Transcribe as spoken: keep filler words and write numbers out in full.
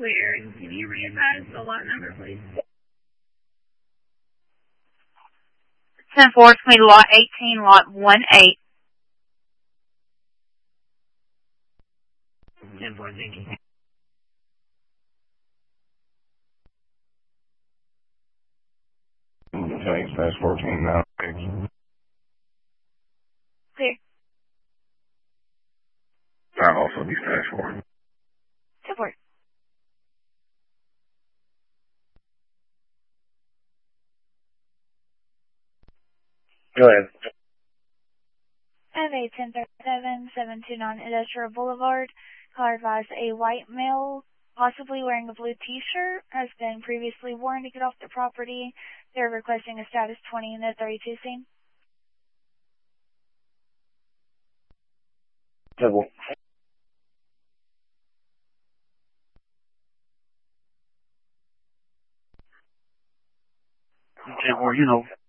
clear. Can you re-advise the lot number, please? ten four, between lot eighteen, lot one eight. ten four, thank you. Thanks, past fourteen now. Clear. I'll also be past four. ten four. Go ahead. F A ten thirty-seven, seven two nine Industrial Boulevard. Car advised a white male, possibly wearing a blue t-shirt, has been previously warned to get off the property. They're requesting a status twenty in the thirty-two scene. Double. Okay, well, you know.